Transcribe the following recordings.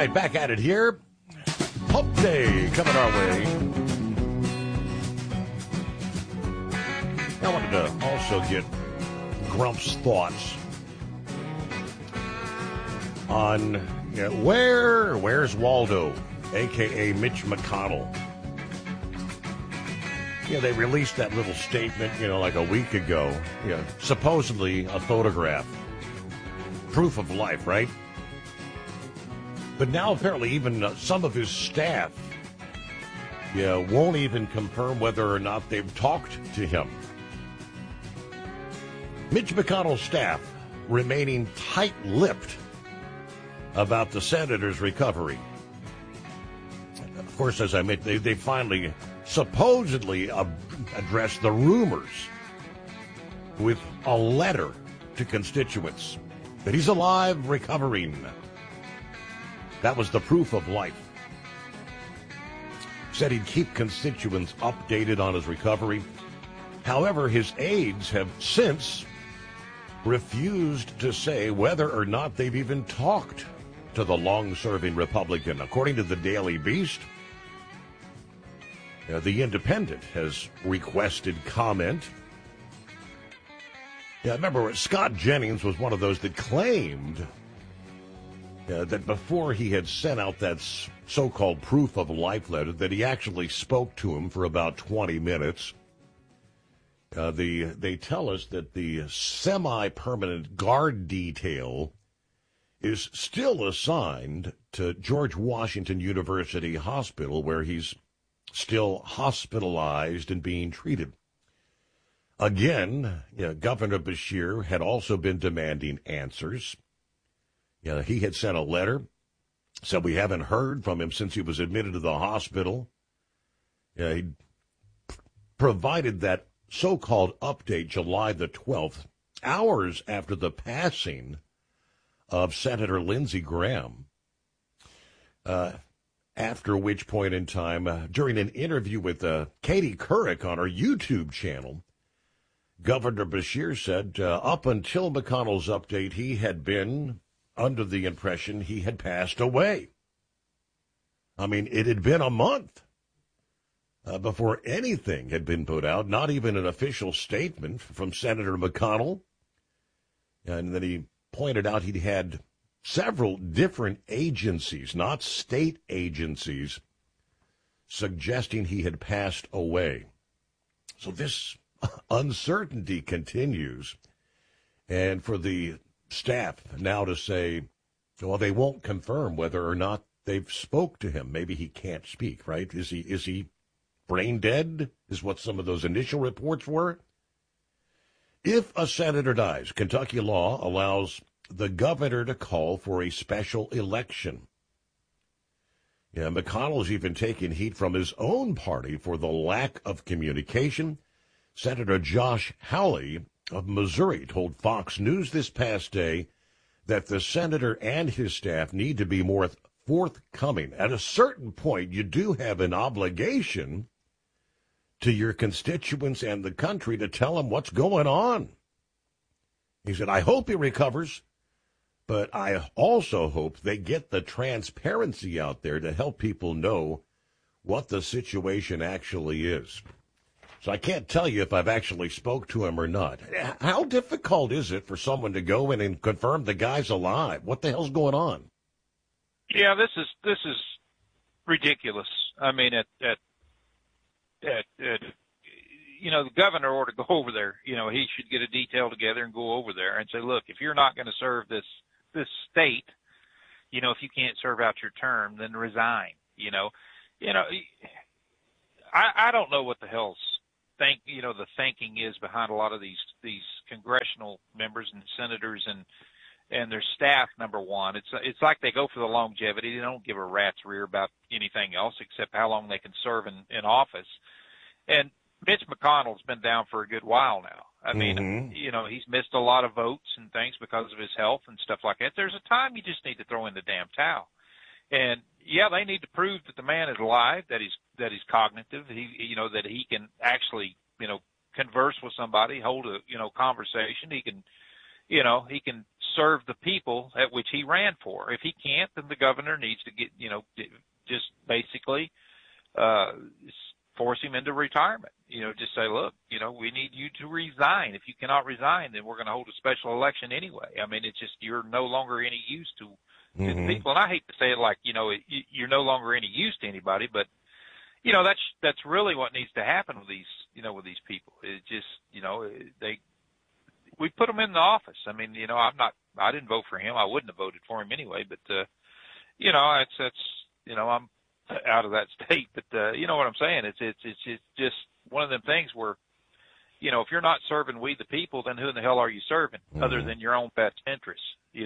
right, back at it here. Hump Day coming our way. I wanted to also get Grump's thoughts on where's Waldo, a.k.a. Mitch McConnell. Yeah, they released that little statement, like a week ago. Yeah, supposedly a photograph. Proof of life, right? But now apparently even some of his staff won't even confirm whether or not they've talked to him. Mitch McConnell's staff remaining tight-lipped about the senator's recovery. Of course, as I mentioned, they finally supposedly addressed the rumors with a letter to constituents that he's alive, recovering. That was the proof of life. Said he'd keep constituents updated on his recovery. However, his aides have since refused to say whether or not they've even talked to the long-serving Republican. According to the Daily Beast, the Independent has requested comment. Yeah, remember, Scott Jennings was one of those that claimed that before he had sent out that so-called proof of life letter, that he actually spoke to him for about 20 minutes. They tell us that the semi-permanent guard detail is still assigned to George Washington University Hospital, where he's still hospitalized and being treated. Again, Governor Beshear had also been demanding answers. He had sent a letter, said we haven't heard from him since he was admitted to the hospital. He provided that so-called update July the 12th, hours after the passing of Senator Lindsey Graham. After which point in time, during an interview with Katie Couric on her YouTube channel, Governor Beshear said up until McConnell's update, he had been under the impression he had passed away. I mean, it had been a month before anything had been put out, not even an official statement from Senator McConnell. And then he pointed out he'd had several different agencies, not state agencies, suggesting he had passed away. So this uncertainty continues. And for the staff now to say, well, they won't confirm whether or not they've spoke to him. Maybe he can't speak, right? Is he brain dead, is what some of those initial reports were? If a senator dies, Kentucky law allows the governor to call for a special election. McConnell's even taken heat from his own party for the lack of communication. Senator Josh Hawley of Missouri told Fox News this past day that the senator and his staff need to be more forthcoming. At a certain point, you do have an obligation to your constituents and the country to tell them what's going on. He said, I hope he recovers, but I also hope they get the transparency out there to help people know what the situation actually is. So I can't tell you if I've actually spoke to him or not. How difficult is it for someone to go in and confirm the guy's alive? What the hell's going on? Yeah, this is ridiculous. I mean, the governor ought to go over there. He should get a detail together and go over there and say, look, if you're not going to serve this state, if you can't serve out your term, then resign. I don't know what the hell's the thinking is behind a lot of these congressional members and senators and their staff. Number one, it's like they go for the longevity. They don't give a rat's rear about anything else except how long they can serve in office. And Mitch McConnell's been down for a good while now. I mean, he's missed a lot of votes and things because of his health and stuff like that. There's a time you just need to throw in the damn towel. And yeah, they need to prove that the man is alive, that he's cognitive, that he can actually, converse with somebody, hold a, conversation. He can serve the people at which he ran for. If he can't, then the governor needs to get, just basically force him into retirement. Just say, look, we need you to resign. If you cannot resign, then we're going to hold a special election anyway. I mean, it's just you're no longer any use to the people. And I hate to say it like, you're no longer any use to anybody, but that's really what needs to happen with these, with these people. It just, we put them in the office. I mean, I didn't vote for him. I wouldn't have voted for him anyway, but, I'm out of that state, but, you know what I'm saying? It's just one of them things where, if you're not serving we the people, then who in the hell are you serving other than your own best interests?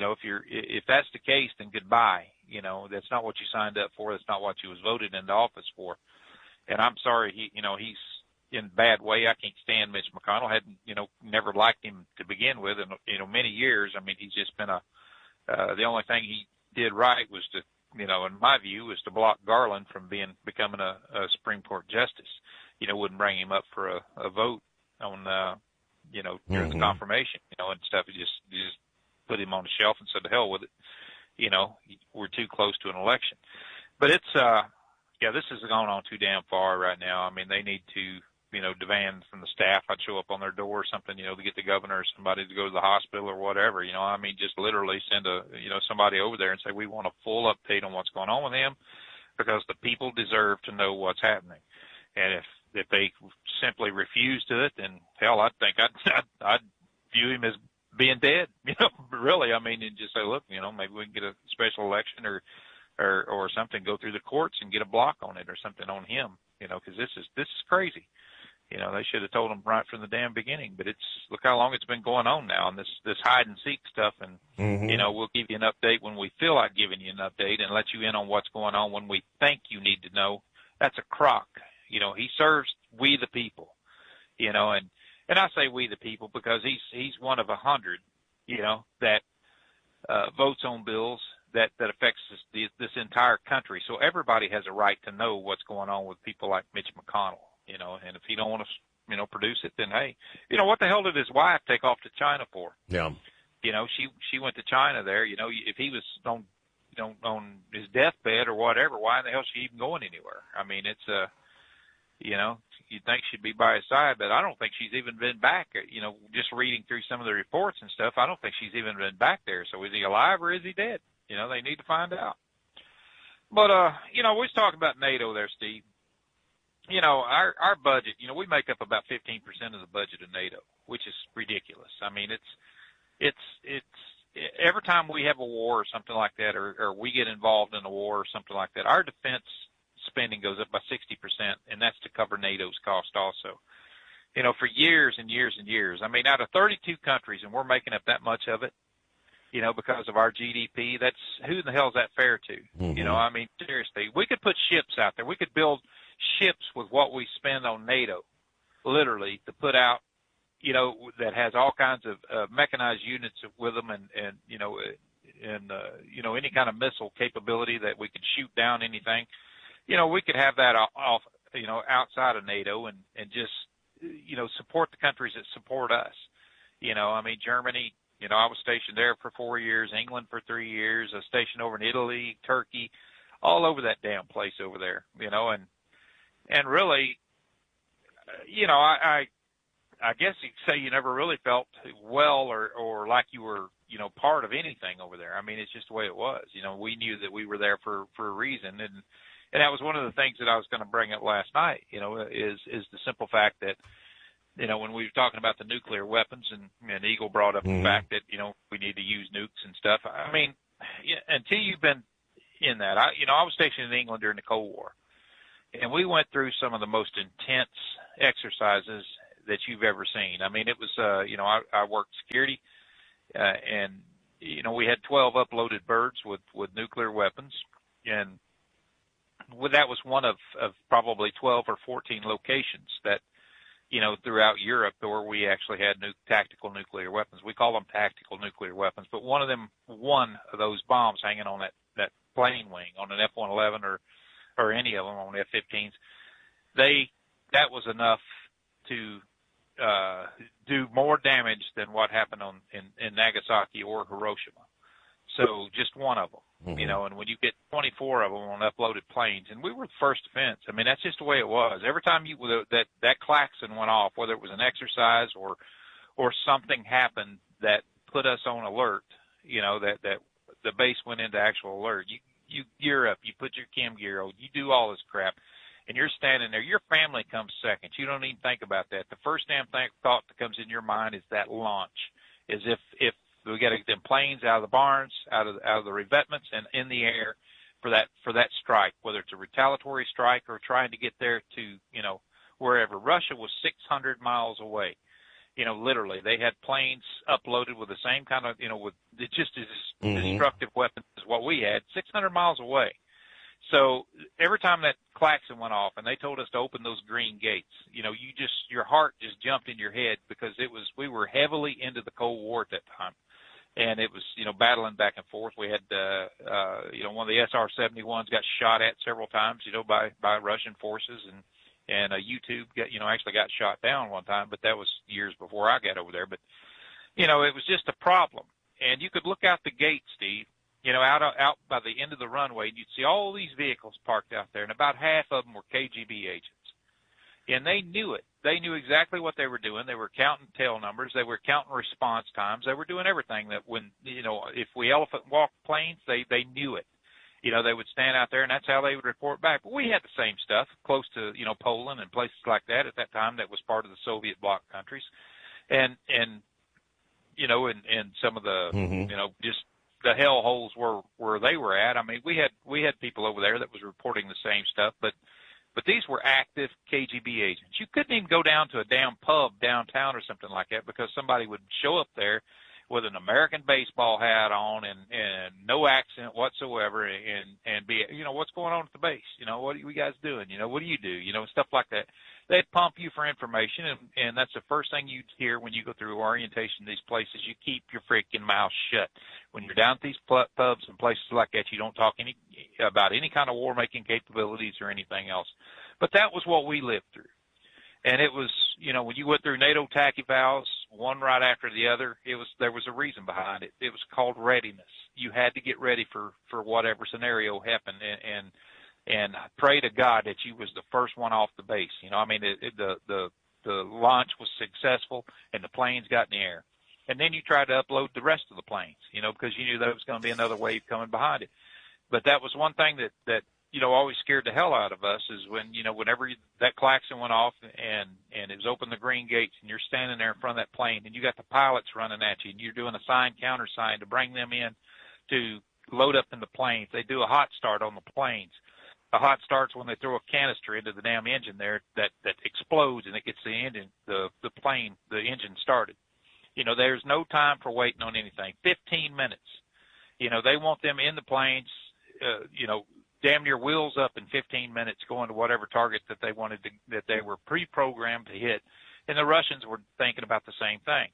If that's the case, then goodbye. That's not what you signed up for. That's not what you was voted into office for. And I'm sorry, he's in a bad way. I can't stand Mitch McConnell. Hadn't, never liked him to begin with in, many years. I mean, he's just been the only thing he did right was to, in my view, was to block Garland from becoming a Supreme Court justice. Wouldn't bring him up for a vote on, during the confirmation, and stuff. He just put him on the shelf and said, to hell with it. We're too close to an election. But it's, this is going on too damn far right now. I mean, they need to, demand from the staff. I'd show up on their door or something, to get the governor or somebody to go to the hospital or whatever, just literally send somebody over there and say, we want a full update on what's going on with him because the people deserve to know what's happening. And if they simply refuse to it, then hell, I think I'd view him as being dead, really. I mean, and just say, look, maybe we can get a special election or something, go through the courts and get a block on it or something on him, because this is crazy. They should have told him right from the damn beginning, but look how long it's been going on now, and this hide and seek stuff, and, we'll give you an update when we feel like giving you an update and let you in on what's going on when we think you need to know. That's a crock. He serves we the people, and I say we the people because he's one of 100, that, votes on bills that affects this entire country. So everybody has a right to know what's going on with people like Mitch McConnell, and if he don't want to, produce it, then hey, what the hell did his wife take off to China for? Yeah. She went to China there, if he was on his deathbed or whatever, why in the hell is she even going anywhere? I mean, it's, you'd think she'd be by his side, but I don't think she's even been back, just reading through some of the reports and stuff. I don't think she's even been back there. So is he alive or is he dead? They need to find out. But, we was talking about NATO there, Steve. Our budget, we make up about 15% of the budget of NATO, which is ridiculous. I mean, it's every time we have a war or something like that, or we get involved in a war or something like that, our defense spending goes up by 60%, and that's to cover NATO's cost also. For years and years and years. I mean, out of 32 countries, and we're making up that much of it, because of our GDP, that's who in the hell is that fair to? I mean, seriously, we could put ships out there. We could build ships with what we spend on NATO, literally, to put out, that has all kinds of mechanized units with them and any kind of missile capability that we could shoot down anything. We could have that off, outside of NATO and just, support the countries that support us. I mean, Germany, I was stationed there for 4 years, England for 3 years, I was stationed over in Italy, Turkey, all over that damn place over there, and really, I guess you could say you never really felt well or like you were, part of anything over there. I mean, it's just the way it was. We knew that we were there for a reason, and that was one of the things that I was going to bring up last night, is the simple fact that, when we were talking about the nuclear weapons and Eagle brought up the fact that, we need to use nukes and stuff. I mean, until you've been in that, I was stationed in England during the Cold War, and we went through some of the most intense exercises that you've ever seen. I mean, it was, I worked security, and, we had 12 uploaded birds with nuclear weapons, and that was one of probably 12 or 14 locations that, throughout Europe where we actually had tactical nuclear weapons. We call them tactical nuclear weapons, but one of those bombs hanging on that plane wing on an F-111 or any of them on F-15s, that was enough to do more damage than what happened in Nagasaki or Hiroshima. So just one of them, Mm-hmm. you know, and when you get 24 of them on uploaded planes, and we were the first offense. I mean, that's just the way it was. Every time that klaxon went off, whether it was an exercise or something happened that put us on alert, you know, that the base went into actual alert. You gear up, you put your chem gear on, you do all this crap, and you're standing there. Your family comes second. You don't even think about that. The first damn thought that comes in your mind is that launch, is if we got to get them planes out of the barns, out of the revetments, and in the air for that strike, whether it's a retaliatory strike or trying to get there to, you know, wherever. Russia was 600 miles away. You know, literally, they had planes uploaded with the same kind of, you know, with just as destructive weapons as what we had, 600 miles away. So every time that klaxon went off and they told us to open those green gates, you know, your heart just jumped in your head, because we were heavily into the Cold War at that time. And it was, you know, battling back and forth. We had, you know, one of the SR-71s got shot at several times, you know, by Russian forces, and U-2 actually got shot down one time, but that was years before I got over there. But, you know, it was just a problem. And you could look out the gate, Steve, you know, out by the end of the runway, and you'd see all these vehicles parked out there, and about half of them were KGB agents. And they knew it. They knew exactly what they were doing. They were counting tail numbers. They were counting response times. They were doing everything that when, you know, if we elephant walk planes, they knew it. You know, they would stand out there, and that's how they would report back. But we had the same stuff close to, you know, Poland and places like that at that time that was part of the Soviet bloc countries. And you know, and some of the, you know, just the hell holes where they were at. I mean, we had people over there that was reporting the same stuff, but these were active KGB agents. You couldn't even go down to a damn pub downtown or something like that, because somebody would show up there with an American baseball hat on and no accent whatsoever, and be, you know, what's going on at the base? You know, what are you guys doing? You know, what do you do? You know, stuff like that. They'd pump you for information, and that's the first thing you'd hear when you go through orientation in these places. You keep your freaking mouth shut. When you're down at these pubs and places like that, you don't talk about any kind of war-making capabilities or anything else. But that was what we lived through. And it was, you know, when you went through NATO tachyvals, one right after the other, there was a reason behind it. It was called readiness. You had to get ready for whatever scenario happened, and pray to God that you was the first one off the base. You know, I mean, the launch was successful and the planes got in the air. And then you tried to upload the rest of the planes, you know, because you knew there was going to be another wave coming behind it. But that was one thing that you know, always scared the hell out of us, is when, you know, whenever that klaxon went off and it was open the green gates, and you're standing there in front of that plane, and you got the pilots running at you, and you're doing a sign countersign to bring them in to load up in the planes. They do a hot start on the planes. A hot start's when they throw a canister into the damn engine there that explodes, and it gets the engine, the engine started. You know, there's no time for waiting on anything. 15 minutes. You know, they want them in the planes, you know, damn near wheels up in 15 minutes, going to whatever target that they wanted to, that they were pre-programmed to hit. And the Russians were thinking about the same thing.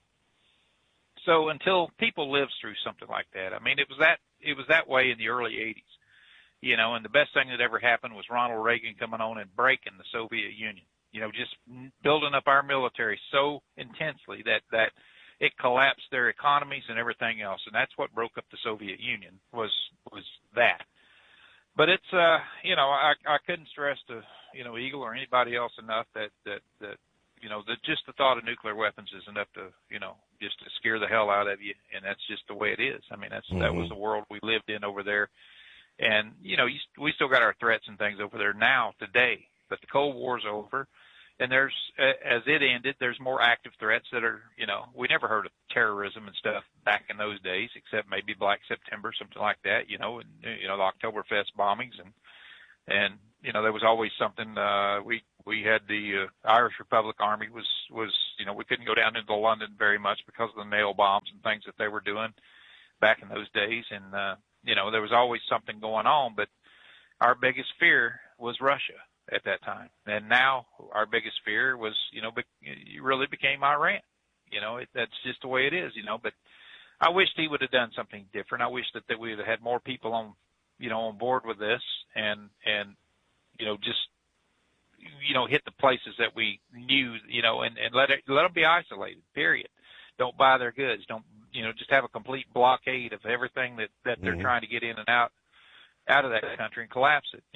So until people lives through something like that, I mean, it was that way in the early 80s, you know, and the best thing that ever happened was Ronald Reagan coming on and breaking the Soviet Union, you know, just building up our military so intensely that it collapsed their economies and everything else. And that's what broke up the Soviet Union, was that. But it's, you know, I couldn't stress to, you know, Eagle or anybody else enough that you know, that just the thought of nuclear weapons is enough to, you know, just to scare the hell out of you. And that's just the way it is. I mean, that was the world we lived in over there. And, you know, we still got our threats and things over there now, today. But the Cold War's over. And there's, as it ended, there's more active threats that are, you know, we never heard of terrorism and stuff back in those days, except maybe Black September, something like that, you know, and, you know, the Oktoberfest bombings. And, you know, there was always something, we had the Irish Republic Army was, you know, we couldn't go down into London very much because of the nail bombs and things that they were doing back in those days. And, you know, there was always something going on, but our biggest fear was Russia at that time. And now our biggest fear was, you know, it really became Iran. You know, that's just the way it is, you know. But I wished he would have done something different. I wish that we would have had more people on, you know, on board with this, and you know, just, hit the places that we knew, and let them be isolated, period. Don't buy their goods. Don't, just have a complete blockade of everything that they're trying to get in and out of that country and collapse it,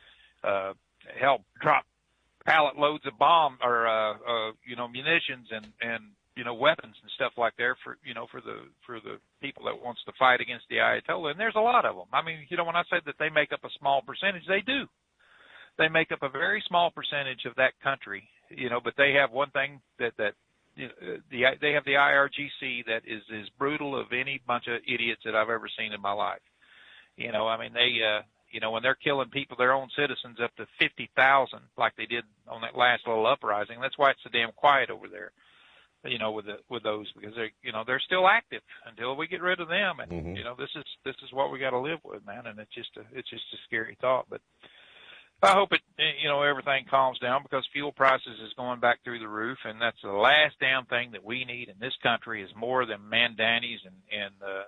hell, drop pallet loads of bomb or, munitions and weapons and stuff like that for the people that wants to fight against the Ayatollah. And there's a lot of them. I mean, when I say that they make up a small percentage, they do. They make up a very small percentage of that country, but they have one thing that they have the IRGC that is as brutal of any bunch of idiots that I've ever seen in my life. They, when they're killing people, their own citizens, up to 50,000, like they did on that last little uprising. That's why it's so damn quiet over there, with those, because they're still active until we get rid of them. And, this is what we got to live with, man. And it's just a scary thought, but I hope everything calms down, because fuel prices is going back through the roof, and that's the last damn thing that we need in this country is more than Mandanis and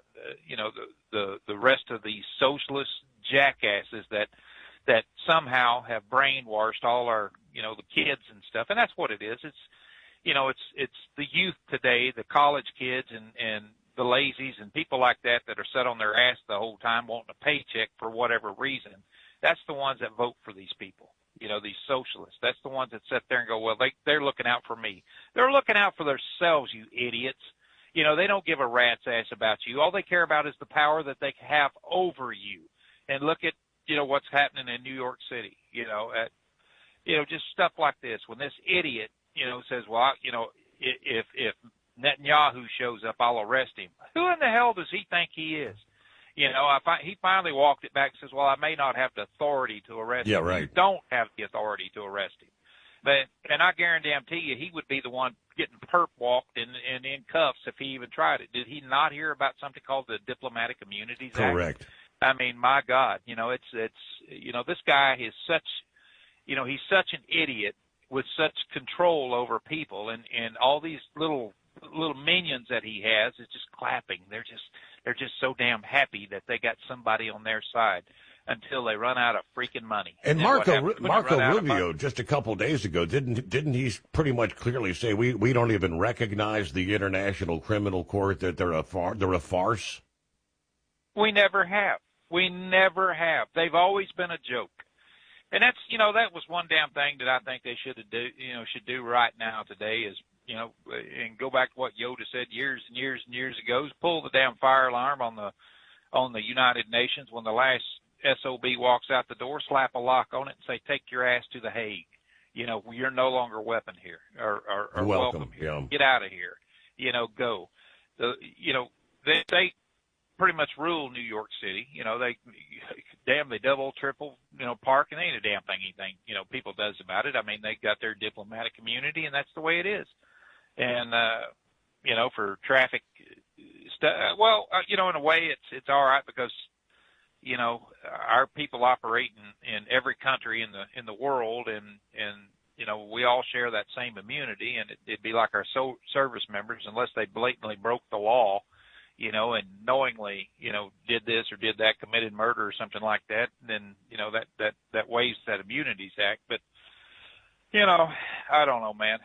the rest of these socialist jackasses that somehow have brainwashed all our, the kids and stuff. And that's what it is. It's the youth today, the college kids and the lazies and people like that are set on their ass the whole time wanting a paycheck for whatever reason. That's the ones that vote for these people, these socialists. That's the ones that sit there and go, well, they're looking out for me. They're looking out for themselves, you idiots. They don't give a rat's ass about you. All they care about is the power that they have over you. And look at, what's happening in New York City, just stuff like this. When this idiot, says, well, if Netanyahu shows up, I'll arrest him. Who in the hell does he think he is? He finally walked it back and says, well, I may not have the authority to arrest him. Yeah, right. You don't have the authority to arrest him. And I guarantee you he would be the one getting perp walked and in cuffs if he even tried it. Did he not hear about something called the Diplomatic Immunities Act? Correct. I mean, my God, it's this guy is such, he's such an idiot with such control over people, and all these little minions that he has is just clapping. They're just so damn happy that they got somebody on their side until they run out of freaking money. And Marco Rubio just a couple of days ago didn't he pretty much clearly say we don't even recognize the International Criminal Court, that they're a farce? We never have. We never have. They've always been a joke. And that's, that was one damn thing that I think they should do right now today is, and go back to what Yoda said years and years and years ago, is pull the damn fire alarm on the United Nations when the last SOB walks out the door, slap a lock on it and say, take your ass to The Hague. You're no longer welcome here or welcome here. Yeah. Get out of here. Go. They pretty much rule New York City. They double, triple, park, and they ain't a damn thing anything, people does about it. I mean, they got their diplomatic immunity, and that's the way it is. And, for traffic stuff, in a way it's all right because, our people operate in every country in the world, and we all share that same immunity, and it'd be like our service members, unless they blatantly broke the law, and knowingly, did this or did that, committed murder or something like that, then, that waives that Immunities Act. But, I don't know, man.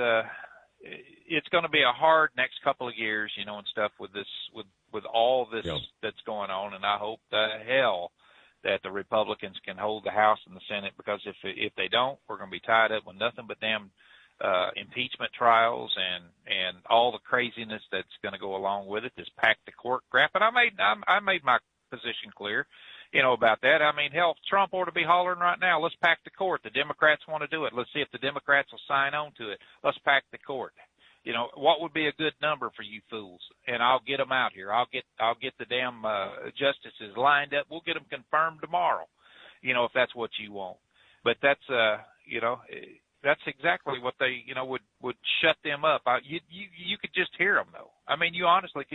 It's going to be a hard next couple of years, and stuff with this, with all this that's going on. And I hope the hell that the Republicans can hold the House and the Senate, because if they don't, we're going to be tied up with nothing but damn impeachment trials and all the craziness that's going to go along with it, this pack the court crap. And I made my position clear, about that. I mean, hell, Trump ought to be hollering right now, let's pack the court. The Democrats want to do it. Let's see if the Democrats will sign on to it. Let's pack the court. What would be a good number for you fools? And I'll get them out here. I'll get the damn justices lined up. We'll get them confirmed tomorrow, if that's what you want. But that's that's exactly what they, would shut them up. You could just hear them, though. I mean, you honestly could